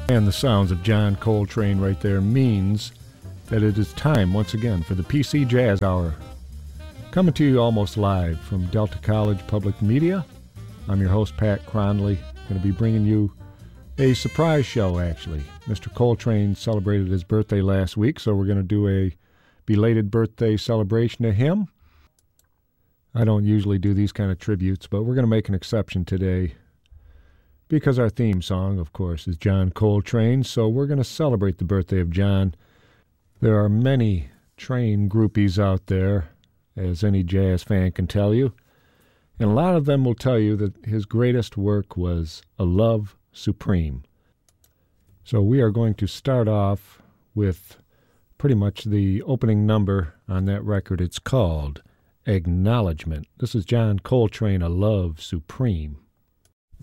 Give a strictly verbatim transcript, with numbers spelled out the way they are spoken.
And the sounds of John Coltrane right there means that it is time once again for the P C Jazz Hour. Coming to you almost live from Delta College Public Media. I'm your host, Pat Cronley. Going to be bringing you a surprise show, actually. Mister Coltrane celebrated his birthday last week, so we're going to do a belated birthday celebration to him. I don't usually do these kind of tributes, but we're going to make an exception today because our theme song, of course, is John Coltrane, so we're going to celebrate the birthday of John. There are many Train groupies out there, as any jazz fan can tell you, and a lot of them will tell you that his greatest work was A Love Supreme. So we are going to start off with pretty much the opening number on that record. It's called Acknowledgement. This is John Coltrane, A Love Supreme.